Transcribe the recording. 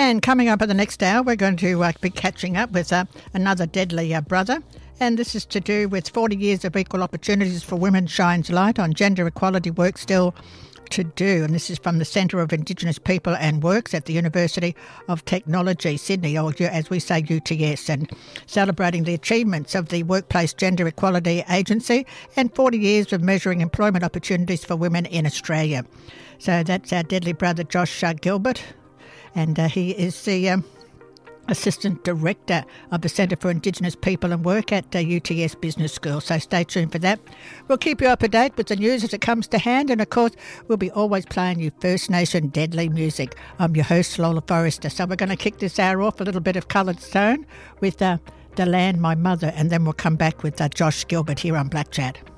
And coming up in the next hour, we're going to be catching up with another deadly brother. And this is to do with 40 years of equal opportunities for women shines light on gender equality work still to do. And this is from the Centre of Indigenous People and Works at the University of Technology, Sydney, or as we say, UTS, and celebrating the achievements of the Workplace Gender Equality Agency and 40 years of measuring employment opportunities for women in Australia. So that's our deadly brother, Josh Gilbert, and he is the Assistant Director of the Centre for Indigenous People and Work at UTS Business School. So stay tuned for that. We'll keep you up to date with the news as it comes to hand, and of course we'll be always playing you First Nation deadly music. I'm your host, Lola Forrester. So we're going to kick this hour off a little bit of Coloured Stone with The Land My Mother, and then we'll come back with Josh Gilbert here on Black Chat.